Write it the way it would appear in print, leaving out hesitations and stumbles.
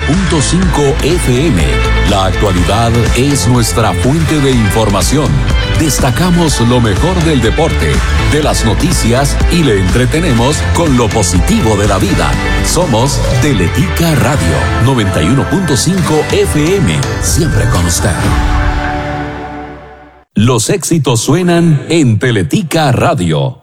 FM. La actualidad es nuestra fuente de información. Destacamos lo mejor del deporte, de las noticias y le entretenemos con lo positivo de la vida. Somos Teletica Radio 91.5 FM, siempre con usted. Los éxitos suenan en Teletica Radio.